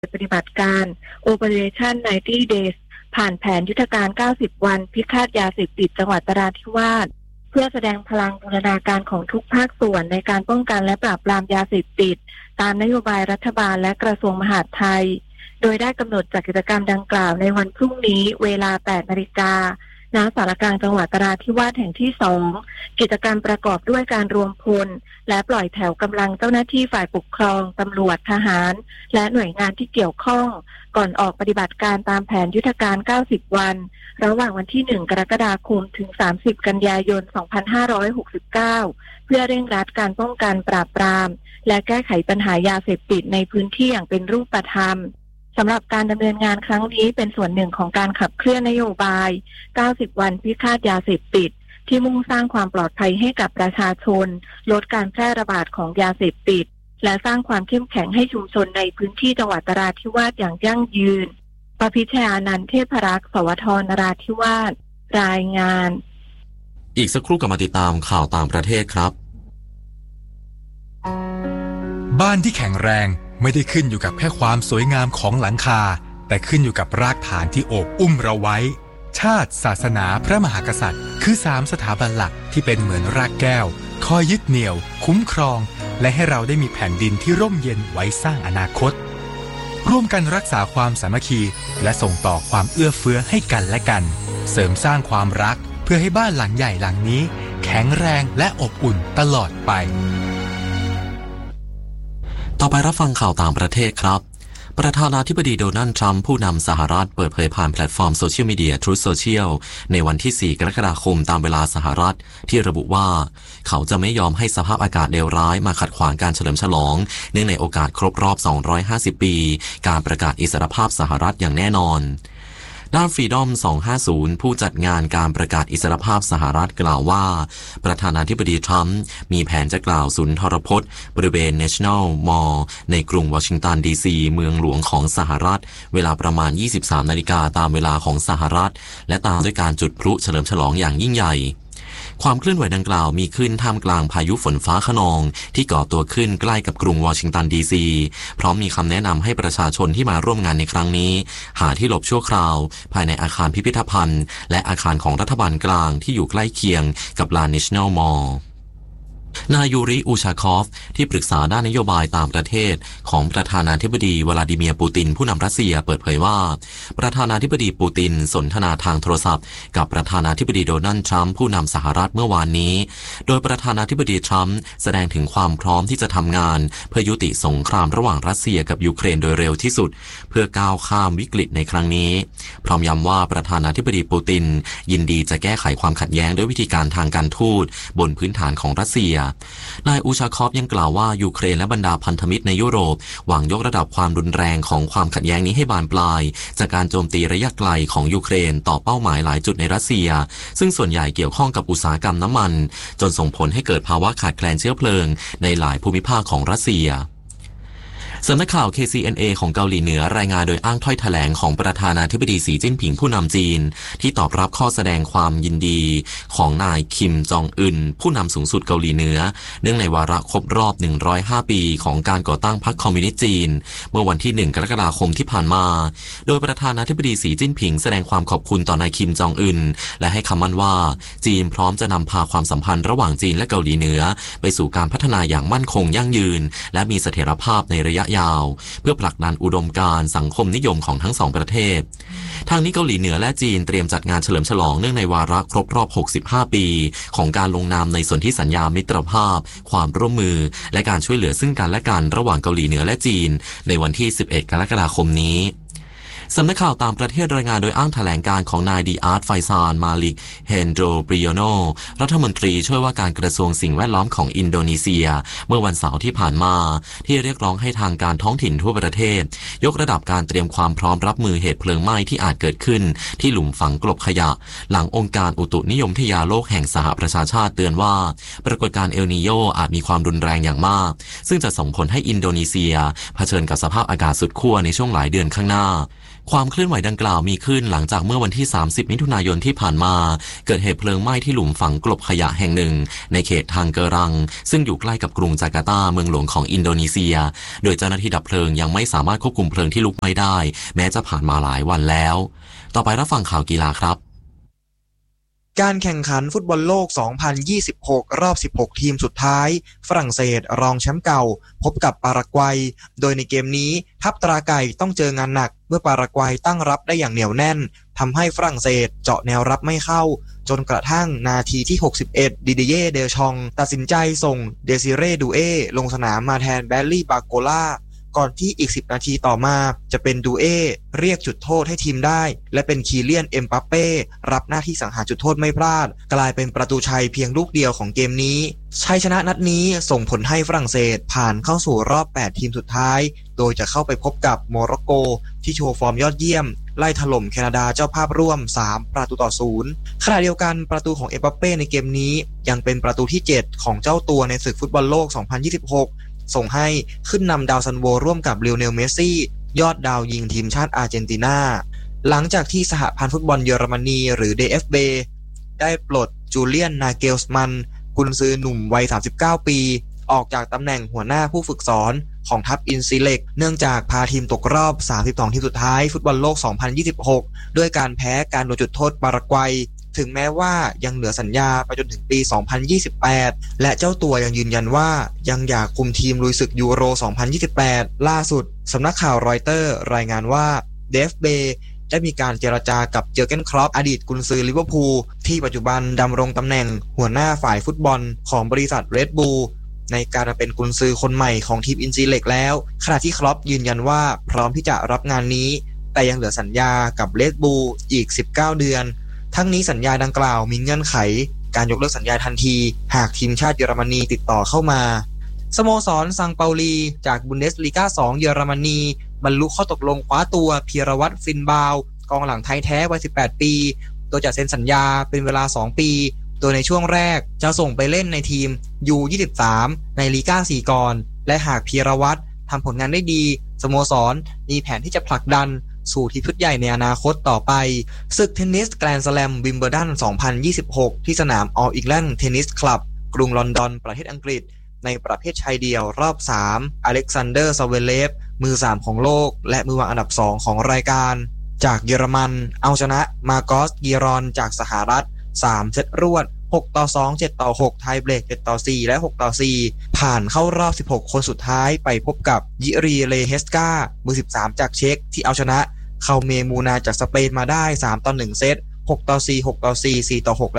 ปฏิบัติการ Operation 90 Days ผ่านแผนยุทธการ 90 วันพิฆาตยาเสพติดจังหวัดนราธิวาสเพื่อแสดงพลังบูรณาการของทุกภาคส่วนในการป้องกันและปราบปรามยาเสพติดตามนโยบายรัฐบาลและกระทรวงมหาดไทยโดยได้กำหนดจัดกิจกรรมดังกล่าวในวันพรุ่งนี้เวลา 8 นาฬิกาณศาลกลางจังหวัดนราธิวาสแห่งที่ 2 กิจกรรมประกอบด้วยการรวมพลและปล่อยแถวกำลังเจ้าหน้าที่ฝ่ายปกครองตำรวจทหารและหน่วยงานที่เกี่ยวข้องก่อนออกปฏิบัติการตามแผนยุทธการ 90 วันระหว่างวันที่ 1 กรกฎาคมถึง 30 กันยายน 2569 เพื่อเร่งรัดการป้องกันปราบปรามและแก้ไขปัญหายาเสพติดในพื้นที่อย่างเป็นรูปธรรมสำหรับการดำเนินงานครั้งนี้เป็นส่วนหนึ่งของการขับเคลื่อนนโยบาย 90 วันพิฆาตยาเสพติดที่มุ่งสร้างความปลอดภัยให้กับประชาชนลดการแพร่ระบาดของยาเสพติดและสร้างความเข้มแข็งให้ชุมชนในพื้นที่จังหวัดนราธิวาสอย่างยั่งยืนประพิชญานันท์เทพรักษ์สวทนราธิวาสรายงานอีกสักครู่กลับมาติดตามข่าวต่างประเทศครับบ้านที่แข็งแรงไม่ได้ขึ้นอยู่กับแค่ความสวยงามของหลังคาแต่ขึ้นอยู่กับรากฐานที่โอบอุ้มเราไว้ชาติศาสนาพระมหากษัตริย์คือ3สถาบันหลักที่เป็นเหมือนรากแก้วคอยยึดเหนี่ยวคุ้มครองและให้เราได้มีแผ่นดินที่ร่มเย็นไว้สร้างอนาคตร่วมกันรักษาความสามัคคีและส่งต่อความเอื้อเฟื้อให้กันและกันเสริมสร้างความรักเพื่อให้บ้านหลังใหญ่หลังนี้แข็งแรงและอบอุ่นตลอดไปต่อไปรับฟังข่าวต่างประเทศครับประธานาธิบดีโดนัลด์ทรัมป์ผู้นำสหรัฐเปิดเผยผ่านแพลตฟอร์มโซเชียลมีเดีย Truth Social ในวันที่ 4 กรกฎาคมตามเวลาสหรัฐที่ระบุว่าเขาจะไม่ยอมให้สภาพอากาศเลวร้ายมาขัดขวางการเฉลิมฉลองเนื่องในโอกาสครบรอบ 250 ปีการประกาศอิสรภาพสหรัฐอย่างแน่นอนด้าน Freedom 250 ผู้จัดงานการประกาศอิสรภาพสหรัฐกล่าวว่าประธานาธิบดีทรัมป์มีแผนจะกล่าวสุนทรพจน์บริเวณ National Mall ในกรุงวอชิงตันดีซีเมืองหลวงของสหรัฐเวลาประมาณ 23 นาฬิกาตามเวลาของสหรัฐและตามด้วยการจุดพลุเฉลิมฉลองอย่างยิ่งใหญ่ความเคลื่อนไหวดังกล่าวมีขึ้นท่ามกลางพายุฝนฟ้าคะนองที่ก่อตัวขึ้นใกล้กับกรุงวอชิงตันดีซีพร้อมมีคำแนะนำให้ประชาชนที่มาร่วมงานในครั้งนี้หาที่หลบชั่วคราวภายในอาคารพิพิธภัณฑ์และอาคารของรัฐบาลกลางที่อยู่ใกล้เคียงกับลาน National Mallนายยูริอูชาคอฟที่ปรึกษาด้านนโยบายต่างประเทศของประธานาธิบดีวลาดิเมียร์ปูตินผู้นำรัสเซียเปิดเผยว่าประธานาธิบดีปูตินสนทนาทางโทรศัพท์กับประธานาธิบดีโดนัลด์ทรัมป์ผู้นำสหรัฐเมื่อวานนี้โดยประธานาธิบดีทรัมป์แสดงถึงความพร้อมที่จะทำงานเพื่อยุติสงครามระหว่างรัสเซียกับยูเครนโดยเร็วที่สุดเพื่อก้าวข้ามวิกฤตในครั้งนี้พร้อมย้ำว่าประธานาธิบดีปูตินยินดีจะแก้ไขความขัดแย้งด้วยวิธีการทางการทูตบนพื้นฐานของรัสเซียนายอูชาคอฟยังกล่าวว่ายูเครนและบรรดาพันธมิตรในยุโรปหวังยกระดับความรุนแรงของความขัดแย้งนี้ให้บานปลายจากการโจมตีระยะไกลของยูเครนต่อเป้าหมายหลายจุดในรัสเซียซึ่งส่วนใหญ่เกี่ยวข้องกับอุตสาหกรรมน้ำมันจนส่งผลให้เกิดภาวะขาดแคลนเชื้อเพลิงในหลายภูมิภาคของรัสเซียสำนักข่าว KCNA ของเกาหลีเหนือรายงานโดยอ้างถ้อยแถลงของประธานาธิบดีสีจิ้นผิงผู้นำจีนที่ตอบรับข้อแสดงความยินดีของนายคิมจองอึนผู้นำสูงสุดเกาหลีเหนือเนื่องในวาระครบรอบ105ปีของการก่อตั้งพรรคคอมมิวนิสต์จีนเมื่อวันที่1 กรกฎาคมที่ผ่านมาโดยประธานาธิบดีสีจิ้นผิงแสดงความขอบคุณต่อนายคิมจองอึนและให้คำมั่นว่าจีนพร้อมจะนำพาความสัมพันธ์ระหว่างจีนและเกาหลีเหนือไปสู่การพัฒนาอย่างมั่นคงยั่งยืนและมีเสถียรภาพในระยะยาวเพื่อผลักดันอุดมการณ์สังคมนิยมของทั้งสองประเทศทางนี้เกาหลีเหนือและจีนเตรียมจัดงานเฉลิมฉลองเนื่องในวาระครบรอบ65 ปีของการลงนามในสนธิสัญญามิตรภาพความร่วมมือและการช่วยเหลือซึ่งกันและกันระหว่างเกาหลีเหนือและจีนในวันที่11 กรกฎาคมนี้สำนักข่าวต่างประเทศรายงานโดยอ้างแถลงการของนายดีอาร์ตไฟซานมาลิกเฮนโดรบริโอโนรัฐมนตรีช่วยว่าการกระทรวงสิ่งแวดล้อมของอินโดนีเซียเมื่อวันเสาร์ที่ผ่านมาที่เรียกร้องให้ทางการท้องถิ่นทั่วประเทศยกระดับการเตรียมความพร้อมรับมือเหตุเพลิงไหม้ที่อาจเกิดขึ้นที่หลุมฝังกลบขยะหลังองค์การอุตุนิยมวิทยาโลกแห่งสหประชาชาติเตือนว่าปรากฏการณ์เอลนีโญอาจมีความรุนแรงอย่างมากซึ่งจะส่งผลให้อินโดนีเซียเผชิญกับสภาพอากาศสุดขั้วในช่วงหลายเดือนข้างหน้าความเคลื่อนไหวดังกล่าวมีขึ้นหลังจากเมื่อวันที่30มิถุนายนที่ผ่านมาเกิดเหตุเพลิงไหม้ที่หลุมฝังกลบขยะแห่งหนึ่งในเขตทางเกรังซึ่งอยู่ใกล้กับกรุงจาการ์ตาเมืองหลวงของอินโดนีเซียโดยเจ้าหน้าที่ดับเพลิงยังไม่สามารถควบคุมเพลิงที่ลุกไหม้ได้แม้จะผ่านมาหลายวันแล้วต่อไปรับฟังข่าวกีฬาครับการแข่งขันฟุตบอลโลก 2026 รอบ 16 ทีมสุดท้ายฝรั่งเศสรองแชมป์เก่าพบกับปารากวัยโดยในเกมนี้ทัพตราไก่ต้องเจองานหนักเมื่อปารากวัยตั้งรับได้อย่างเหนียวแน่นทำให้ฝรั่งเศสเจาะแนวรับไม่เข้าจนกระทั่งนาทีที่ 61 ดิเดเย่ เดชองตัดสินใจส่งเดซิเร่ ดูเอลงสนามมาแทนแบลลี่ บาโกล่าก่อนที่อีก10นาทีต่อมาจะเป็นดูเอเรียกจุดโทษให้ทีมได้และเป็นคีเลียน เอ็มบัปเป้รับหน้าที่สังหารจุดโทษไม่พลาดกลายเป็นประตูชัยเพียงลูกเดียวของเกมนี้ชัยชนะนัดนี้ส่งผลให้ฝรั่งเศสผ่านเข้าสู่รอบ8ทีมสุดท้ายโดยจะเข้าไปพบกับโมร็อกโกที่โชว์ฟอร์มยอดเยี่ยมไล่ถล่มแคนาดาเจ้าภาพร่วม3-0ขณะเดียวกันประตูของเอ็มบัปเป้ในเกมนี้ยังเป็นประตูที่7ของเจ้าตัวในศึกฟุตบอลโลก 2026ส่งให้ขึ้นนำดาวซันโวร่วมกับลิโอเนล เมสซี่ยอดดาวยิงทีมชาติอาร์เจนตินาหลังจากที่สหพันธ์ฟุตบอลเยอรมนีหรือ DFB ได้ปลดจูเลียน นาเกลสมันกุนซือหนุ่มวัย39ปีออกจากตำแหน่งหัวหน้าผู้ฝึกสอนของทัพอินซีเล็กเนื่องจากพาทีมตกรอบ32ทีมสุดท้ายฟุตบอลโลก 2026ด้วยการแพ้การโดนจุดโทษปารากวัยถึงแม้ว่ายังเหลือสัญญาไปจนถึงปี 2028 และเจ้าตัวยังยืนยันว่ายังอยากคุมทีมลุยศึกยูโร 2028 ล่าสุดสำนักข่าวรอยเตอร์รายงานว่าเดฟเบได้มีการเจรจากับเจอร์เกน คล็อปอดีตกุนซือลิเวอร์พูลที่ปัจจุบันดำรงตำแหน่งหัวหน้าฝ่ายฟุตบอลของบริษัทเรดบูลในการเป็นกุนซือคนใหม่ของทีมอินซีเล็กแล้วขณะที่คล็อปยืนยันว่าพร้อมที่จะรับงานนี้แต่ยังเหลือสัญญากับเรดบูลอีก19เดือนทั้งนี้สัญญาดังกล่าวมีเงื่อนไขการยกเลิกสัญญาทันทีหากทีมชาติเยอรมนีติดต่อเข้ามาสโมสรซังเปาลีจากบุนเดสลีกา2เยอรมนีบรรลุข้อตกลงคว้าตัวพีรวัตร ฟินบาวกองหลังไทยแท้วัย18ปีโดยจะเซ็นสัญญาเป็นเวลา2ปีโดยในช่วงแรกจะส่งไปเล่นในทีม U23 ในลีกา4ก่อนและหากพีรวัตรทำผลงานได้ดีสโมสรมีแผนที่จะผลักดันสู่ทีมชุดใหญ่ในอนาคตต่อไปศึกเทนนิสแกรนด์สแลมวิมเบิลดัน 2026 ที่สนาม All England Tennis Club กรุงลอนดอนประเทศอังกฤษในประเภทชายเดี่ยวรอบ3อเล็กซานเดอร์ซาเวเลฟมือ3ของโลกและมือวางอันดับ2ของรายการจากเยอรมันเอาชนะมาโกส กีรอนจากสหรัฐ3เซตรวด6-2 7-6 ไทยเบรก 7-4 และ 6-4 ผ่านเข้ารอบ16คนสุดท้ายไปพบกับยิรี เลเฮสกามือ13จากเช็กที่เอาชนะเคาเมมูนาจากสเปนมาได้3-1 เซต 6-4 6-4 4-6 และ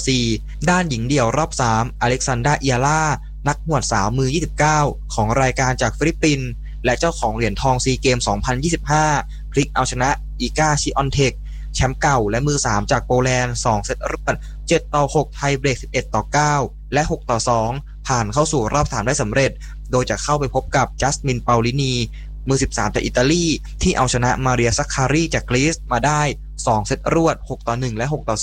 6-4 ด้านหญิงเดี่ยวรอบ3อเล็กซานดรา เอียร่านักหวดสาวมือ29ของรายการจากฟิลิปปินส์และเจ้าของเหรียญทองซีเกม 2025 พลิกเอาชนะอีกา ชิออนเทคแชมป์เก่าและมือ3จากโปแลนด์2เซตรวด 7-6 ไทยเบรก 11-9 และ 6-2 ผ่านเข้าสู่รอบ3ได้สำเร็จโดยจะเข้าไปพบกับจัสมิน เปาลินีมือ13จากอิตาลีที่เอาชนะมาเรีย ซักคารีจากกรีซมาได้2เซตรวด 6-1 และ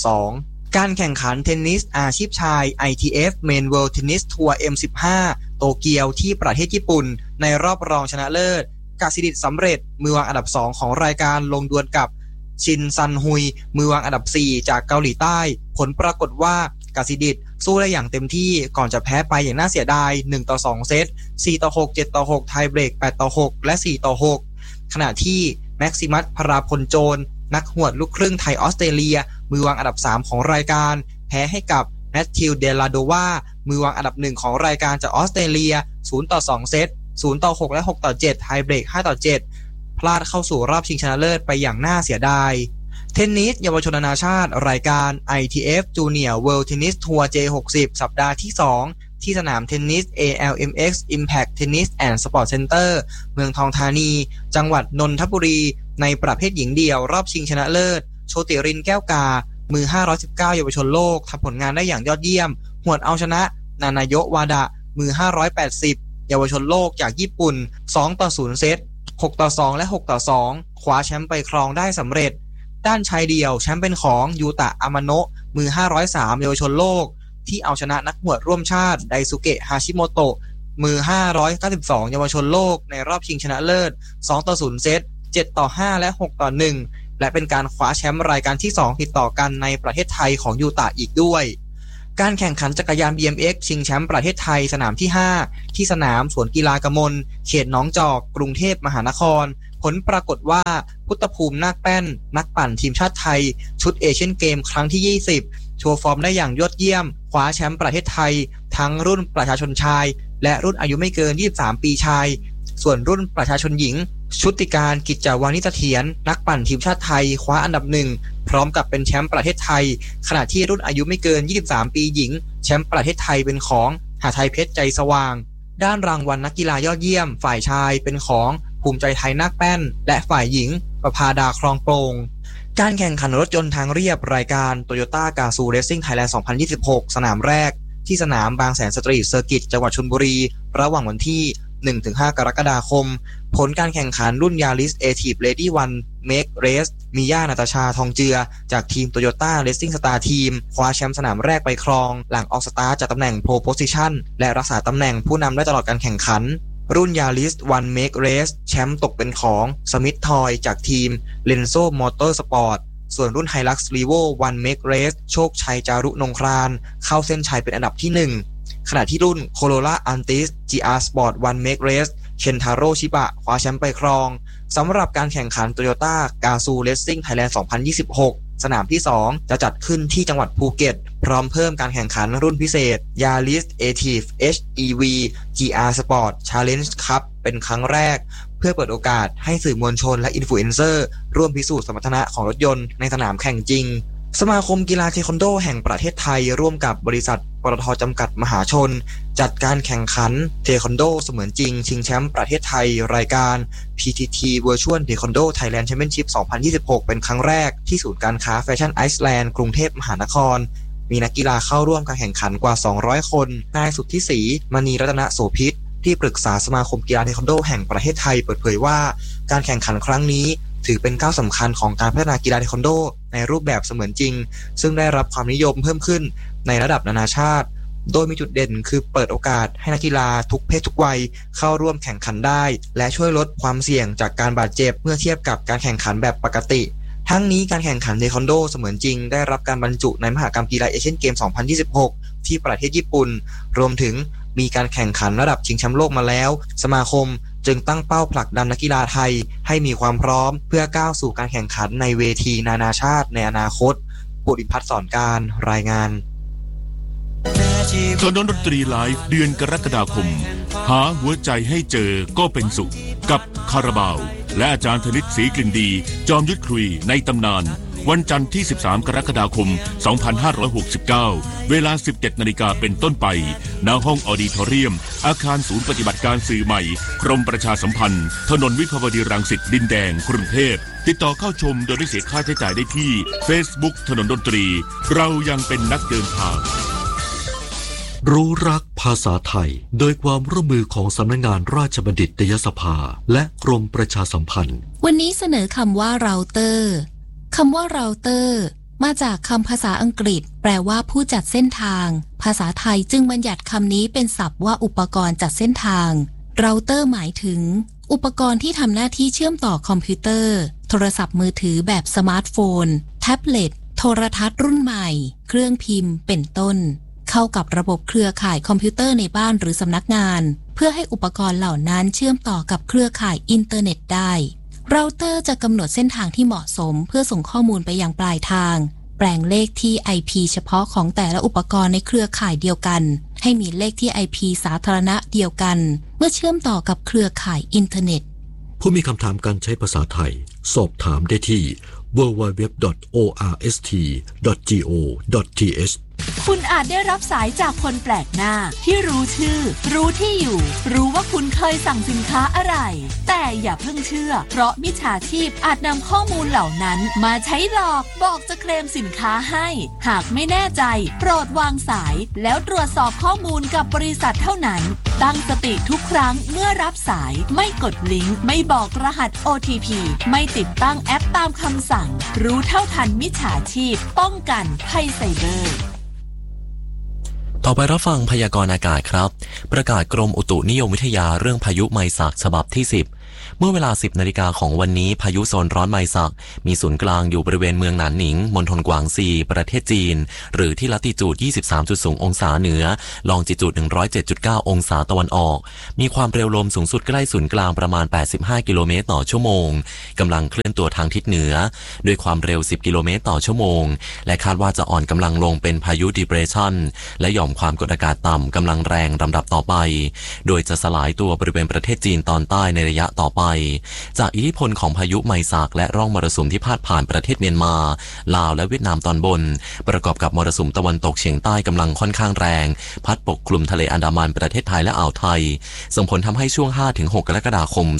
6-2 การแข่งขันเทนนิสอาชีพชาย ITF Main World Tennis Tour M15 โตเกียวที่ประเทศญี่ปุ่นในรอบรองชนะเลิศกาซิดิตสำเร็จมือวางอันดับ2ของรายการลงดวลกับชินซันฮุยมือวางอันดับ4จากเกาหลีใต้ผลปรากฏว่ากาซิดิตสู้ได้อย่างเต็มที่ก่อนจะแพ้ไปอย่างน่าเสียดาย 1-2 เซต 4-6 7-6 ไทยเบรก 8-6 และ 4-6 ขณะที่แม็กซิมัส พราพลโจรนักหวดลูกครึ่งไทยออสเตรเลียมือวางอันดับ3ของรายการแพ้ให้กับแมทธิว เดลาโดวามือวางอันดับ1ของรายการจากออสเตรเลีย 0-2 เซต 0-6 และ 6-7 ไทยเบรก 5-7 พลาดเข้าสู่รอบชิงชนะเลิศไปอย่างน่าเสียดายเทนนิสเยาวชนนานาชาติรายการ ITF Junior World Tennis Tour J60 สัปดาห์ที่2ที่สนามเทนนิส ALMX Impact Tennis and Sport Center เมืองทองธานีจังหวัดนนทบุรีในประเภทหญิงเดี่ยวรอบชิงชนะเลิศโชติริน แก้วกามือ519เยาวชนโลกทำผลงานได้อย่างยอดเยี่ยมหวดเอาชนะนานาโยะ วาดะมือ580เยาวชนโลกจากญี่ปุ่น 2-0 เซต 6-2 และ 6-2 คว้าแชมป์ไปครองได้สำเร็จด้านชายเดี่ยวแชมป์เป็นของยูตะ อามาโนะมือ503เยาวชนโลกที่เอาชนะนักหวดร่วมชาติไดซุเกะ ฮาชิโมโตะมือ592เยาวชนโลกในรอบชิงชนะเลิศ 2-0 เซต 7-5 และ 6-1 และเป็นการคว้าแชมป์รายการที่ 2 ติดต่อกันในประเทศไทยของยูตะอีกด้วยการแข่งขันจักรยาน BMX ชิงแชมป์ประเทศไทยสนามที่ 5 ที่สนามสวนกีฬากมลเขตหนองจอกกรุงเทพมหานครผลปรากฏว่าพุทธภูมินาคแป้นนักปั่นทีมชาติไทยชุดเอเชียนเกมครั้งที่ 20โชว์ฟอร์มได้อย่างยอดเยี่ยมคว้าแชมป์ประเทศไทยทั้งรุ่นประชาชนชายและรุ่นอายุไม่เกิน23ปีชายส่วนรุ่นประชาชนหญิงชุติการกิจจาวานิเสถียรนักปั่นทีมชาติไทยคว้าอันดับ1พร้อมกับเป็นแชมป์ประเทศไทยขณะที่รุ่นอายุไม่เกิน23ปีหญิงแชมป์ประเทศไทยเป็นของหาไทยเพชรใจสว่างด้านรางวัลนักกีฬายอดเยี่ยมฝ่ายชายเป็นของภูมิใจไทยนาคแป้นและฝ่ายหญิงประภาดาคลองโปร่งการแข่งขันรถยนต์ทางเรียบรายการ Toyota Gazoo Racing Thailand 2026 สนามแรกที่สนามบางแสนสตรีทเซอร์กิตจังหวัดชลบุรีระหว่างวันที่ 1-5 กรกฎาคมผลการแข่งขันรุ่น Yaris Active Lady 1 Make Race มีย่านาตาชาทองเจือจากทีม Toyota Racing Star Team คว้าแชมป์สนามแรกไปครองหลังออกสตาร์ทจากตำแหน่ง Pole Position และรักษาตำแหน่งผู้นำได้ตลอดการแข่งขันรุ่น Yaris 1 Make Race แชมป์ตกเป็นของ Smith Toy จากทีม Lenzo Motorsport ส่วนรุ่น Hilux Revo 1 Make Race โชคชัยจารุนงครานเข้าเส้นชัยเป็นอันดับที่ 1ขณะที่รุ่น Corolla Altis GR Sport 1 Make Race เคนทาโร่ชิบะคว้าแชมป์ไปครองสำหรับการแข่งขัน Toyota Gazoo Racing Thailand 2026 สนามที่ 2 จะจัดขึ้นที่จังหวัดภูเก็ตพร้อมเพิ่มการแข่งขันรุ่นพิเศษ Yaris Active HEV GR Sport Challenge Cup เป็นครั้งแรกเพื่อเปิดโอกาสให้สื่อมวลชนและอินฟลูเอนเซอร์ร่วมพิสูจน์สมรรถนะของรถยนต์ในสนามแข่งจริงสมาคมกีฬาเทควันโดแห่งประเทศไทยร่วมกับบริษัทปตท.จำกัดมหาชนจัดการแข่งขันเทควันโดเสมือนจริงชิงแชมป์ประเทศไทยรายการ PTT Virtual Taekwondo Thailand Championship 2026 เป็นครั้งแรกที่ศูนย์การค้าแฟชั่นไอซ์แลนด์กรุงเทพมหานครมีนักกีฬาเข้าร่วมการแข่งขันกว่า200คนนายสุทธิศรีมณีรัตนโสภิตที่ปรึกษาสมาคมกีฬาเทควันโดแห่งประเทศไทยเปิดเผยว่าการแข่งขันครั้งนี้ถือเป็นก้าวสำคัญของการพัฒนากีฬาเทควันโดในรูปแบบเสมือนจริงซึ่งได้รับความนิยมเพิ่มขึ้นในระดับนานาชาติโดยมีจุดเด่นคือเปิดโอกาสให้นักกีฬาทุกเพศทุกวัยเข้าร่วมแข่งขันได้และช่วยลดความเสี่ยงจากการบาดเจ็บเมื่อเทียบกับการแข่งขันแบบปกติทั้งนี้การแข่งขันเทควันโดเสมือนจริงได้รับการบรรจุในมหกรรมกีฬาเอเชียนเกม 2026 ที่ประเทศญี่ปุ่นรวมถึงมีการแข่งขันระดับชิงแชมป์โลกมาแล้วสมาคมจึงตั้งเป้าผลักดันนักกีฬาไทยให้มีความพร้อมเพื่อก้าวสู่การแข่งขันในเวทีนานาชาติในอนาคตปุริพัฒน์สอนการรายงานถนนดนตรีไลฟ์เดือนกรกฎาคมหาหัวใจให้เจอก็เป็นสุขกับคาราบาวและอาจารย์ธนิตศรีกลิ่นดีจอมยุทธคุยในตำนานวันจันทร์ที่13กรกฎาคม2569เวลา 17 นาฬิกาเป็นต้นไปณห้องออดิทอเรียมอาคารศูนย์ปฏิบัติการสื่อใหม่กรมประชาสัมพันธ์ถนนวิภาวดีรังสิตดินแดงกรุงเทพติดต่อเข้าชมโดยไม่เสียค่าใช้จ่ายได้ที่ Facebook ถนนดนตรีเรายังเป็นนักเดินทางรู้รักภาษาไทยโดยความร่วมมือของสำนักงานราชบัณฑิตยสภาและกรมประชาสัมพันธ์วันนี้เสนอคำว่าเราเตอร์คำว่าเราเตอร์มาจากคำภาษาอังกฤษแปลว่าผู้จัดเส้นทางภาษาไทยจึงบัญญัติคำนี้เป็นศัพท์ว่าอุปกรณ์จัดเส้นทางเราเตอร์หมายถึงอุปกรณ์ที่ทำหน้าที่เชื่อมต่อคอมพิวเตอร์โทรศัพท์มือถือแบบสมาร์ทโฟนแท็บเล็ตโทรทัศน์รุ่นใหม่เครื่องพิมพ์เป็นต้นเข้ากับระบบเครือข่ายคอมพิวเตอร์ในบ้านหรือสำนักงานเพื่อให้อุปกรณ์เหล่านั้นเชื่อมต่อกับเครือข่ายอินเทอร์เน็ตได้เราเตอร์จะกำหนดเส้นทางที่เหมาะสมเพื่อส่งข้อมูลไปยังปลายทางแปลงเลขที่ IP เฉพาะของแต่ละอุปกรณ์ในเครือข่ายเดียวกันให้มีเลขที่ IP สาธารณะเดียวกันเมื่อเชื่อมต่อกับเครือข่ายอินเทอร์เน็ตผู้มีคำถามการใช้ภาษาไทยสอบถามได้ที่ www.orst.go.th คุณอาจได้รับสายจากคนแปลกหน้าที่รู้ชื่อรู้ที่อยู่รู้ว่าคุณเคยสั่งสินค้าอะไรแต่อย่าเพิ่งเชื่อเพราะมิจฉาชีพอาจนำข้อมูลเหล่านั้นมาใช้หลอกบอกจะเคลมสินค้าให้หากไม่แน่ใจโปรดวางสายแล้วตรวจสอบข้อมูลกับบริษัทเท่านั้นตั้งสติทุกครั้งเมื่อรับสายไม่กดลิงก์ไม่บอกรหัส OTP ไม่ติดตั้งแอปตามคำสั่งรู้เท่าทันมิจฉาชีพป้องกันภัยไซเบอร์ต่อไปรับฟังพยากรณ์อากาศครับประกาศกรมอุตุนิยมวิทยาเรื่องพายุไมศักฉบับที่10 เมื่อเวลา 10 นาฬิกาของวันนี้พายุโซนร้อนไมซักมีศูนย์กลางอยู่บริเวณเมืองหนานหนิงมณฑลกวางซีประเทศจีนหรือที่ลัติจูด 23.0 องศาเหนือลองจิจูด 107.9 องศาตะวันออกมีความเร็วลมสูงสุดใกล้ศูนย์กลางประมาณ 85 กิโลเมตรต่อชั่วโมงกำลังเคลื่อนตัวทางทิศเหนือด้วยความเร็ว 10 กิโลเมตรต่อชั่วโมงและคาดว่าจะอ่อนกำลังลงเป็นพายุดีเพรสชันและหย่อมความกดอากาศต่ำกำลังแรงลำดับต่อไปโดยจะสลายตัวบริเวณประเทศจีนตอนใต้ในระยะต่อไปจากอิทธิพลของพายุไมซักและร่องมรสุมที่พาดผ่านประเทศเมียนมาลาวและเวียดนามตอนบนประกอบกับมรสุมตะวันตกเฉียงใต้กำลังค่อนข้างแรงพัดปกคลุมทะเลอันดามันประเทศไทยและอ่าวไทยส่งผลทำให้ช่วง 5-6 กรกฎาคม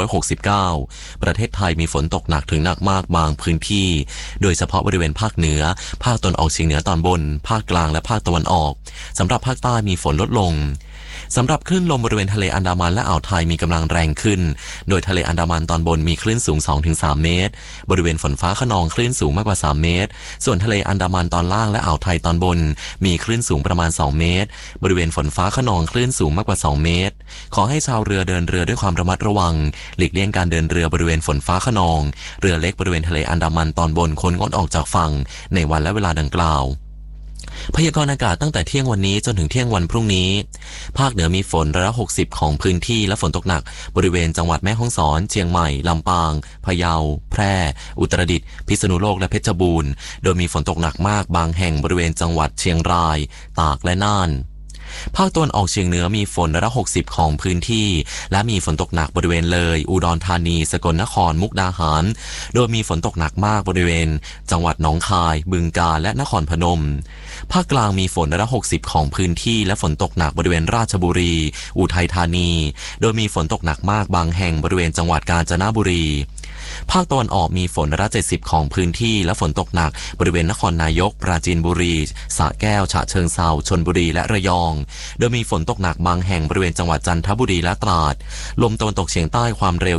2569 ประเทศไทยมีฝนตกหนักถึงหนักมากบางพื้นที่โดยเฉพาะบริเวณภาคเหนือภาคตะวันออกเฉียงเหนือตอนบนภาคกลางและภาคตะวันออกสำหรับภาคใต้มีฝนลดลงสำหรับคลื่นลมบริเวณทะเลอันดามันและอ่าวไทยมีกำลังแรงขึ้นโดยทะเลอันดามันตอนบนมีคลื่นสูง 2-3 เมตรบริเวณฝนฟ้าคะนองคลื่นสูงมากกว่า3เมตรส่วนทะเลอันดามันตอนล่างและอ่าวไทยตอนบนมีคลื่นสูงประมาณ2เมตรบริเวณฝนฟ้าคะนองคลื่นสูงมากกว่า2เมตรขอให้ชาวเรือเดินเรือด้วยความระมัดระวังหลีกเลี่ยงการเดินเรือบริเวณฝนฟ้าคะนองเรือเล็กบริเวณทะเลอันดามันตอนบนควรงดออกจากฝั่งในวันและเวลาดังกล่าวพยากรณ์อากาศตั้งแต่เที่ยงวันนี้จนถึงเที่ยงวันพรุ่งนี้ภาคเหนือมีฝน160ของพื้นที่และฝนตกหนักบริเวณจังหวัดแม่ฮ่องสอนเชียงใหม่ลำปางพะเยาแพร่อุตรดิตถ์พิษณุโลกและเพชรบูรณ์โดยมีฝนตกหนักมากบางแห่งบริเวณจังหวัดเชียงรายตากและน่านภาคตะวันออกเฉียงเหนือมีฝน160ของพื้นที่และมีฝนตกหนักบริเวณเลยอุดรธานีสกลนครมุกดาหารโดยมีฝนตกหนักมากบริเวณจังหวัดหนองคายบึงกาฬและนครพนมภาคกลางมีฝน160ของพื้นที่และฝนตกหนักบริเวณราชบุรีอุทัยธานีโดยมีฝนตกหนักมากบางแห่งบริเวณจังหวัดกาญจนบุรีภาคตะวันออกมีฝน170ของพื้นที่และฝนตกหนักบริเวณนครนายกปราจีนบุรีสระแก้วฉะเชิงเทราชลบุรีและระยองโดยมีฝนตกหนักบางแห่งบริเวณจังหวัดจันทบุรีและตราดลมตะวันตกเฉียงใต้ความเร็ว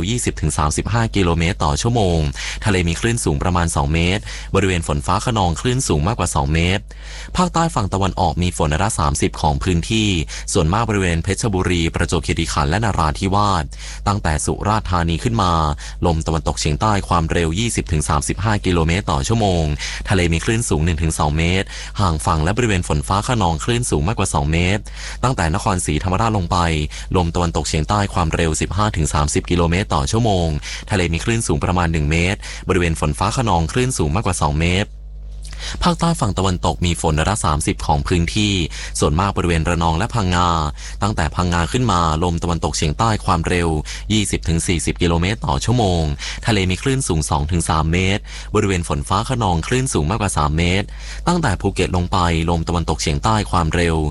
20-35 กิโลเมตรต่อชั่วโมงทะเลมีคลื่นสูงประมาณ2เมตรบริเวณฝนฟ้าคะนองคลื่นสูงมากกว่า2เมตรภาคใต้ฝั่งตะวันออกมีฝน30ของพื้นที่ส่วนมากบริเวณเพชรบุรีประจวบคีรีขันธ์และนราธิวาสตั้งแต่สุราษฎร์ธานีขึ้นมาลมตะวันตกเฉียงใต้ความเร็ว 20-35 กิโลเมตรต่อชั่วโมงทะเลมีคลื่นสูง 1-2 เมตรห่างฝั่งและบริเวณฝนฟ้าคะนองคลื่นสูงมากกว่า2เมตรตั้งแต่นครศรีธรรมราชลงไปลมตะวันตกเฉียงใต้ความเร็ว 15-30 กิโลเมตรต่อชั่วโมงทะเลมีคลื่นสูงประมาณ1เมตรบริเวณฝนฟ้าคะนองคลื่นสูงมากกว่า2เมตรภาคใต้ฝั่งตะวันตกมีฝน30ของพื้นที่ส่วนมากบริเวณระนองและพังงาตั้งแต่พังงาขึ้นมาลมตะวันตกเฉียงใต้ความเร็ว 20-40 กิโลเมตรต่อชั่วโมงทะเลมีคลื่นสูง 2-3 เมตรบริเวณฝนฟ้าคะนองคลื่นสูงมากกว่า3เมตรตั้งแต่ภูเก็ตลงไปลมตะวันตกเฉียงใต้ความเร็ว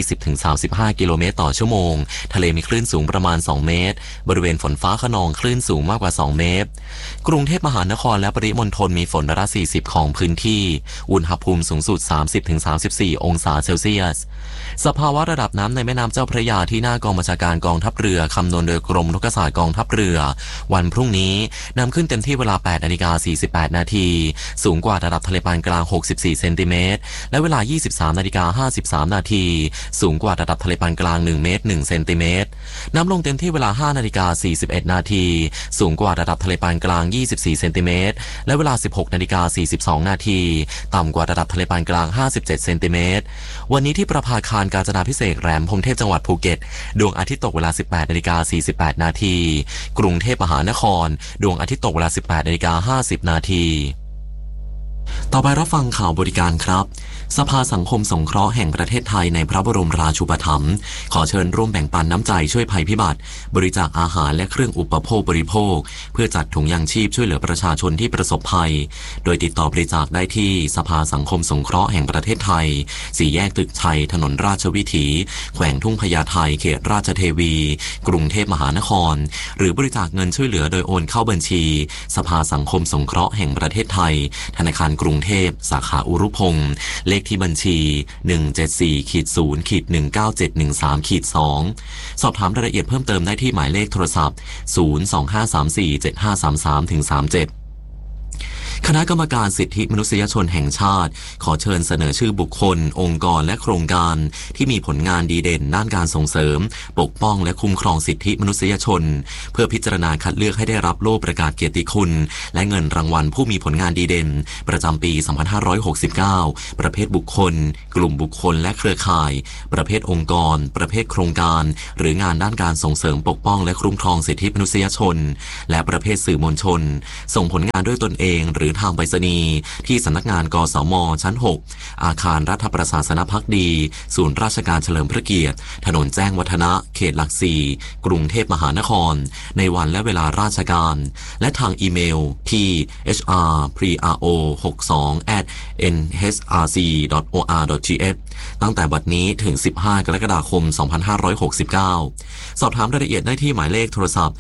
20-35 กิโลเมตรต่อชั่วโมงทะเลมีคลื่นสูงประมาณ2เมตรบริเวณฝนฟ้าคะนองคลื่นสูงมากกว่า2เมตรกรุงเทพมหานครและปริมณฑลมีฝน40ของพื้นที่อุณหภูมิสูงสุด 30-34 องศาเซลเซียสสภาวะระดับน้ำในแม่น้ำเจ้าพระยาที่หน้ากองบัญชาการกองทัพเรือคำนวณโดยกรมทกศาสตร์กองทัพเรือวันพรุ่งนี้นำขึ้นเต็มที่เวลา 8:48 นาทีสูงกว่าระดับทะเลปานกลาง64เซนติเมตรและเวลา 23:53 นาทีสูงกว่าระดับทะเลปานกลาง1เมตร1เซนติเมตรน้ำลงเต็มที่เวลา 5:41 นาทีสูงกว่าระดับทะเลปานกลาง24เซนติเมตรและเวลา 16:42 นาทีต่ำกว่าระดับทะเลปานกลาง57เซนติเมตรวันนี้ที่ประภาคารกาญจนาภิเษกแหลมพรหมเทพจังหวัดภูเก็ตดวงอาทิตย์ตกเวลา 18:48 นาทีกรุงเทพมหานครดวงอาทิตย์ตกเวลา 18:50 นาทีต่อไปรับฟังข่าวบริการครับสภาสังคมสงเคราะห์แห่งประเทศไทยในพระบรมราชูปถัมภ์ขอเชิญร่วมแบ่งปันน้ำใจช่วยภัยพิบัติบริจาคอาหารและเครื่องอุปโภคบริโภคเพื่อจัดถุงยางชีพช่วยเหลือประชาชนที่ประสบภัยโดยติดต่อบริจาคได้ที่สภาสังคมสงเคราะห์แห่งประเทศไทย4แยกตึกชัยถนนราชวิถีแขวงทุ่งพญาไทเขตราชเทวีกรุงเทพมหานครหรือบริจาคเงินช่วยเหลือโดยโอนเข้าบัญชีสภาสังคมสงเคราะห์แห่งประเทศไทยธนาคารกรุงเทพสาขาอุรุพงศ์เลขที่บัญชี 174-0-19713-2 สอบถามรายละเอียดเพิ่มเติมได้ที่หมายเลขโทรศัพท์ 025347533-37 คณะกรรมการสิทธิมนุษยชนแห่งชาติขอเชิญเสนอชื่อบุคคลองค์กรและโครงการที่มีผลงานดีเด่นด้านการส่งเสริมปกป้องและคุ้มครองสิทธิมนุษยชนเพื่อพิจารณาคัดเลือกให้ได้รับโล่ประกาศเกียรติคุณและเงินรางวัลผู้มีผลงานดีเด่นประจำปี 2569 ประเภทบุคคลกลุ่มบุคคลและเครือข่ายประเภทองค์กรประเภทโครงการหรืองานด้านการส่งเสริมปกป้องและคุ้มครองสิทธิมนุษยชนและประเภทสื่อมวลชนส่งผลงานด้วยตนเองหรือทางไปรษณีย์ที่สำนักงานกสม.ชั้น 6 อาคารรัฐประศาสนภักดีศูนย์ราชการเฉลิมพระเกียรติถนนแจ้งวัฒนะเขตหลัก4กรุงเทพมหานครในวันและเวลาราชการและทางอีเมลที่ hrpro62@nhsrc.or.th ตั้งแต่บัดนี้ถึง15 กรกฎาคม 2569 สอบถามรายละเอียดได้ที่หมายเลขโทรศัพท์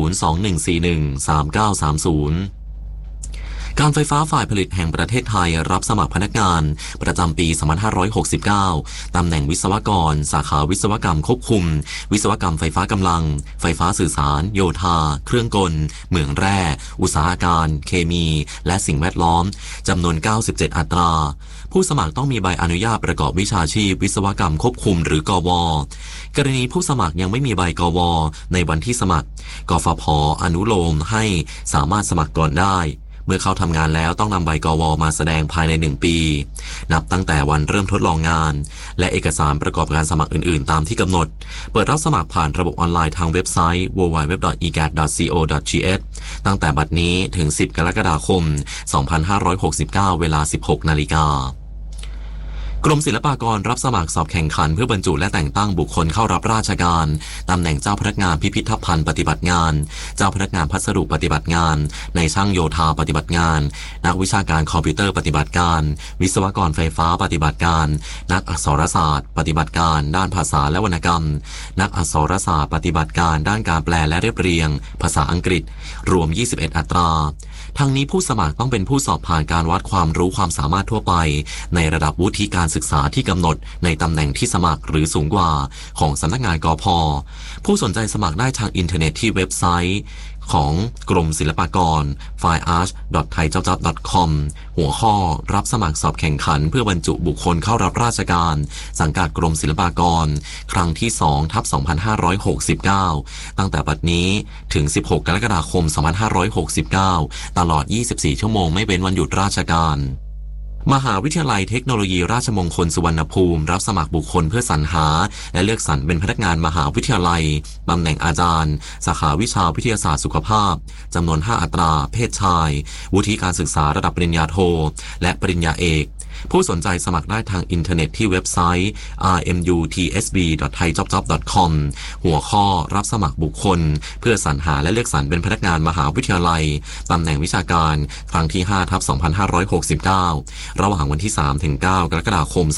021413930การไฟฟ้าฝ่ายผลิตแห่งประเทศไทยรับสมัครพนักงานประจำปี 2569 ตำแหน่งวิศวกรสาขาวิศวกรรมควบคุมวิศวกรรมไฟฟ้ากำลังไฟฟ้าสื่อสารโยธาเครื่องกลเหมืองแร่อุตสาหการเคมีและสิ่งแวดล้อมจำนวน97อัตราผู้สมัครต้องมีใบอนุญาตประกอบวิชาชีพวิศวกรรมควบคุมหรือกว.กรณีผู้สมัครยังไม่มีใบกว.ในวันที่สมัครกฟผ.อนุโลมให้สามารถสมัครก่อนได้เมื่อเข้าทำงานแล้วต้องนำใบกว.มาแสดงภายใน1 ปีนับตั้งแต่วันเริ่มทดลองงานและเอกสารประกอบการสมัครอื่นๆตามที่กำหนดเปิดรับสมัครผ่านระบบออนไลน์ทางเว็บไซต์ www.egat.co.th ตั้งแต่บัดนี้ถึง10 กรกฎาคม 2569 เวลา 16 นาฬิกากรมศิลปากรรับสมัครสอบแข่งขันเพื่อบรรจุและแต่งตั้งบุคคลเข้ารับราชการตำแหน่งเจ้าพนักงานพิพิธภัณฑ์ปฏิบัติงานเจ้าพนักงานพัสดุปฏิบัติงานในช่างโยธาปฏิบัติงานนักวิชาการคอมพิวเตอร์ปฏิบัติการวิศวกรไฟฟ้าปฏิบัติการนักอักษรศาสตร์ปฏิบัติการด้านภาษาและวรรณกรรมนักอักษรศาสตร์ปฏิบัติการด้านการแปลและเรียบเรียงภาษาอังกฤษรวม21อัตราทั้งนี้ผู้สมัครต้องเป็นผู้สอบผ่านการวัดความรู้ความสามารถทั่วไปในระดับวุฒิการศึกษาที่กำหนดในตำแหน่งที่สมัครหรือสูงกว่าของสำนักงานกพ.ผู้สนใจสมัครได้ทางอินเทอร์เน็ตที่เว็บไซต์ของกรมศิลปากร filearch.thaijobjob.com หัวข้อรับสมัครสอบแข่งขันเพื่อบรรจุบุคคลเข้ารับราชการสังกัดกรมศิลปากรครั้งที่ 2/2569 ตั้งแต่บัดนี้ถึง16 กรกฎาคม 2569 ตลอด 24 ชั่วโมงไม่เว้นวันหยุดราชการมหาวิทยาลัยเทคโนโลยีราชมงคลสุวรรณภูมิรับสมัครบุคคลเพื่อสรรหาและเลือกสรรเป็นพนักงานมหาวิทยาลัยตำแหน่งอาจารย์สาขาวิชาวิทยาศาสตร์สุขภาพจำนวน5อัตราเพศชายวุฒิการศึกษาระดับปริญญาโทและปริญญาเอกผู้สนใจสมัครได้ทางอินเทอร์เน็ตที่เว็บไซต์ rmutsb.thaijobjob.com หัวข้อรับสมัครบุคคลเพื่อสรรหาและเลือกสรรเป็นพนักงานมหาวิทยาลัยตำแหน่งวิชาการครั้งที่ 5/2569 ระหว่างวันที่ 3-9 กรกฎาคม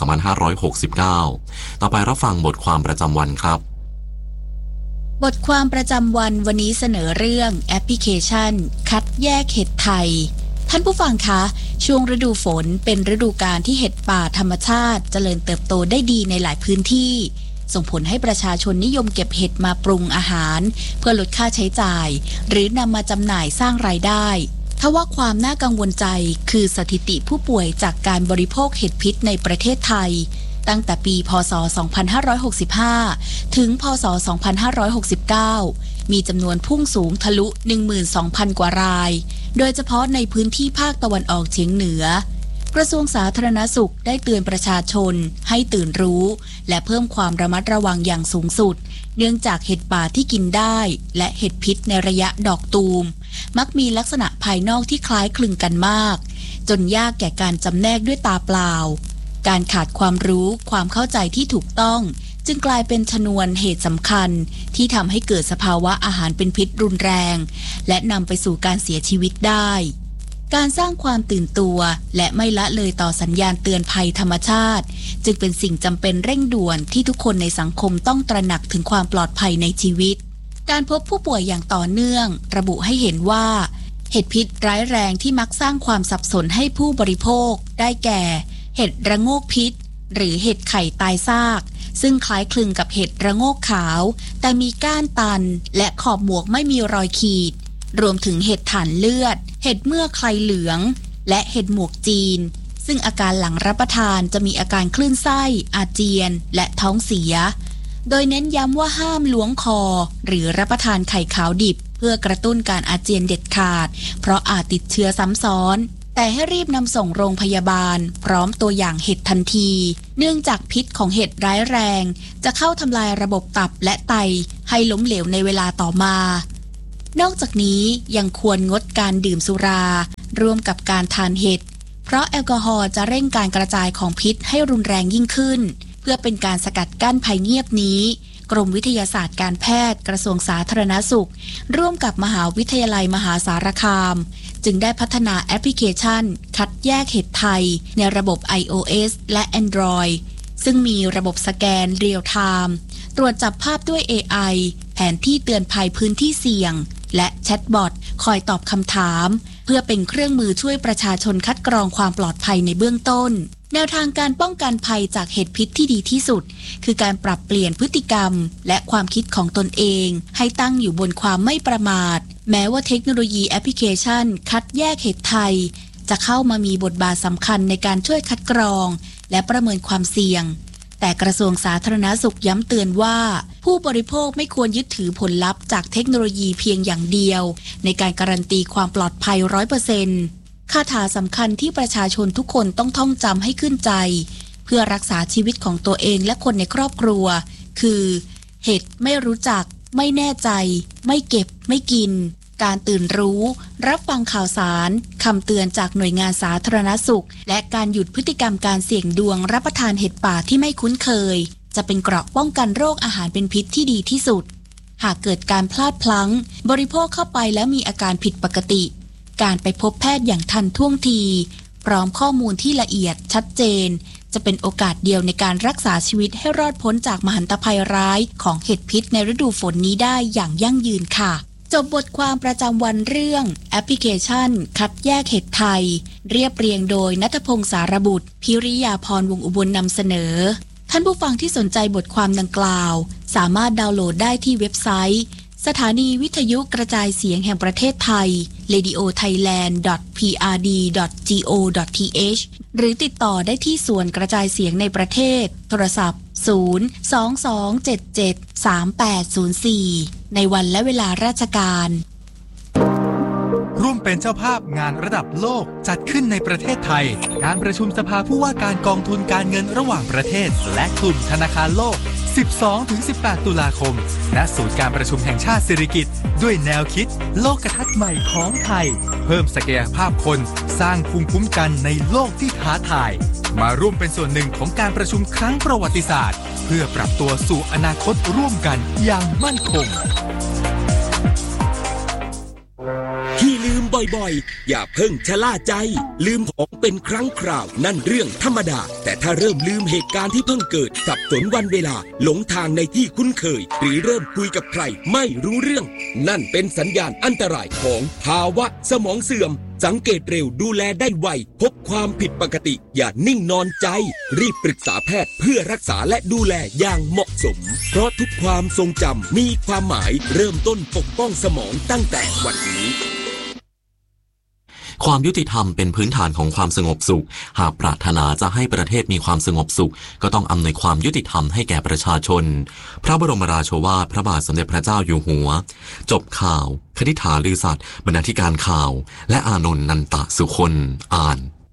2569 ต่อไปรับฟังบทความประจำวันครับบทความประจำวันวันนี้เสนอเรื่องแอปพลิเคชันคัดแยกเห็ดไทยท่านผู้ฟังคะช่วงฤดูฝนเป็นฤดูกาลที่เห็ดป่าธรรมชาติเจริญเติบโตได้ดีในหลายพื้นที่ส่งผลให้ประชาชนนิยมเก็บเห็ดมาปรุงอาหารเพื่อลดค่าใช้จ่ายหรือนำมาจำหน่ายสร้างรายได้ทว่าความน่ากังวลใจคือสถิติผู้ป่วยจากการบริโภคเห็ดพิษในประเทศไทยตั้งแต่ปีพ.ศ. 2565 ถึงพ.ศ. 2569 มีจำนวนพุ่งสูงทะลุ 12,000 กว่ารายโดยเฉพาะในพื้นที่ภาคตะวันออกเฉียงเหนือกระทรวงสาธารณสุขได้เตือนประชาชนให้ตื่นรู้และเพิ่มความระมัดระวังอย่างสูงสุดเนื่องจากเห็ดป่าที่กินได้และเห็ดพิษในระยะดอกตูมมักมีลักษณะภายนอกที่คล้ายคลึงกันมากจนยากแก่การจำแนกด้วยตาเปล่าการขาดความรู้ความเข้าใจที่ถูกต้องจึงกลายเป็นชนวนเหตุสำคัญที่ทำให้เกิดสภาวะอาหารเป็นพิษรุนแรงและนำไปสู่การเสียชีวิตได้การสร้างความตื่นตัวและไม่ละเลยต่อสัญญาณเตือนภัยธรรมชาติจึงเป็นสิ่งจำเป็นเร่งด่วนที่ทุกคนในสังคมต้องตระหนักถึงความปลอดภัยในชีวิตการพบผู้ป่วยอย่างต่อเนื่องระบุให้เห็นว่าเห็ดพิษร้ายแรงที่มักสร้างความสับสนให้ผู้บริโภคได้แก่เห็ดระโงกพิษหรือเห็ดไข่ตายซากซึ่งคล้ายคลึงกับเห็ดระโงกขาวแต่มีก้านตันและขอบหมวกไม่มีรอยขีดรวมถึงเห็ดถ่านเลือดเห็ดเมือกไข่เหลืองและเห็ดหมวกจีนซึ่งอาการหลังรับประทานจะมีอาการคลื่นไส้อาเจียนและท้องเสียโดยเน้นย้ำว่าห้ามล้วงคอหรือรับประทานไข่ขาวดิบเพื่อกระตุ้นการอาเจียนเด็ดขาดเพราะอาจติดเชื้อซ้ำซ้อนแต่ให้รีบนำส่งโรงพยาบาลพร้อมตัวอย่างเห็ดทันทีเนื่องจากพิษของเห็ดร้ายแรงจะเข้าทำลายระบบตับและไตให้ล้มเหลวในเวลาต่อมานอกจากนี้ยังควรงดการดื่มสุราร่วมกับการทานเห็ดเพราะแอลกอฮอล์จะเร่งการกระจายของพิษให้รุนแรงยิ่งขึ้นเพื่อเป็นการสกัดกั้นภัยเงียบนี้กรมวิทยาศาสตร์การแพทย์กระทรวงสาธารณสุขร่วมกับมหาวิทยาลัยมหาสารคามจึงได้พัฒนาแอปพลิเคชันคัดแยกเห็ดไทยในระบบ iOS และ Android ซึ่งมีระบบสแกนเรียลไทม์ตรวจจับภาพด้วย AI แผนที่เตือนภัยพื้นที่เสี่ยงและแชทบอทคอยตอบคำถามเพื่อเป็นเครื่องมือช่วยประชาชนคัดกรองความปลอดภัยในเบื้องต้นแนวทางการป้องกันภัยจากเห็ดพิษที่ดีที่สุดคือการปรับเปลี่ยนพฤติกรรมและความคิดของตนเองให้ตั้งอยู่บนความไม่ประมาทแม้ว่าเทคโนโลยีแอปพลิเคชันคัดแยกเห็ดไทยจะเข้ามามีบทบาทสำคัญในการช่วยคัดกรองและประเมินความเสี่ยงแต่กระทรวงสาธารณสุขย้ำเตือนว่าผู้บริโภคไม่ควรยึดถือผลลัพธ์จากเทคโนโลยีเพียงอย่างเดียวในการการันตีความปลอดภัย 100%คาถาสำคัญที่ประชาชนทุกคนต้องท่องจำให้ขึ้นใจเพื่อรักษาชีวิตของตัวเองและคนในครอบครัวคือเห็ดไม่รู้จักไม่แน่ใจไม่เก็บไม่กินการตื่นรู้รับฟังข่าวสารคำเตือนจากหน่วยงานสาธารณสุขและการหยุดพฤติกรรมการเสี่ยงดวงรับประทานเห็ดป่าที่ไม่คุ้นเคยจะเป็นเกราะป้องกันโรคอาหารเป็นพิษที่ดีที่สุดหากเกิดการพลาดพลั้งบริโภคเข้าไปแล้วมีอาการผิดปกติการไปพบแพทย์อย่างทันท่วงทีพร้อมข้อมูลที่ละเอียดชัดเจนจะเป็นโอกาสเดียวในการรักษาชีวิตให้รอดพ้นจากมหันตภัยร้ายของเห็ดพิษในฤดูฝนนี้ได้อย่างยั่งยืนค่ะจบบทความประจำวันเรื่องแอปพลิเคชันคัดแยกเห็ดไทยเรียบเรียงโดยณัฐพงษ์สารบุตรพิริยาพรวงอุบลนำเสนอท่านผู้ฟังที่สนใจบทความดังกล่าวสามารถดาวน์โหลดได้ที่เว็บไซต์สถานีวิทยุกระจายเสียงแห่งประเทศไทย radiothailand.prd.go.th หรือติดต่อได้ที่ส่วนกระจายเสียงในประเทศโทรศัพท์022773804ในวันและเวลาราชการร่วมเป็นเจ้าภาพงานระดับโลกจัดขึ้นในประเทศไทยการประชุมสภาผู้ว่าการกองทุนการเงินระหว่างประเทศและกลุ่มธนาคารโลก 12-18 ตุลาคมณศูนย์การประชุมแห่งชาติสิริกิติ์ด้วยแนวคิดโลกทัศน์ใหม่ของไทยเพิ่มศักยภาพคนสร้างภูมิคุ้มกันในโลกที่ท้าทายมาร่วมเป็นส่วนหนึ่งของการประชุมครั้งประวัติศาสตร์เพื่อปรับตัวสู่อนาคตร่วมกันอย่างมั่นคงที่ลืมบ่อยๆอย่าเพิ่งชะล่าใจลืมของเป็นครั้งคราวนั่นเรื่องธรรมดาแต่ถ้าเริ่มลืมเหตุการณ์ที่เพิ่งเกิดสับสนวันเวลาหลงทางในที่คุ้นเคยหรือเริ่มคุยกับใครไม่รู้เรื่องนั่นเป็นสัญญาณอันตรายของภาวะสมองเสื่อมสังเกตเร็วดูแลได้ไวพบความผิดปกติอย่านิ่งนอนใจรีบปรึกษาแพทย์เพื่อรักษาและดูแลอย่างเหมาะสมเพราะทุกความทรงจำมีความหมายเริ่มต้นปกป้องสมองตั้งแต่วันนี้ความยุติธรรมเป็นพื้นฐานของความสงบสุขหากปรารถนาจะให้ประเทศมีความสงบสุขก็ต้องอำนวยความยุติธรรมให้แก่ประชาชนพระบรมราโชวาทพระบาทสมเด็จพระเจ้าอยู่หัวจบข่าวคณิษฐาลือสัตย์บรรณาธิการข่าวและอานนท์นันตะสุคนอ่าน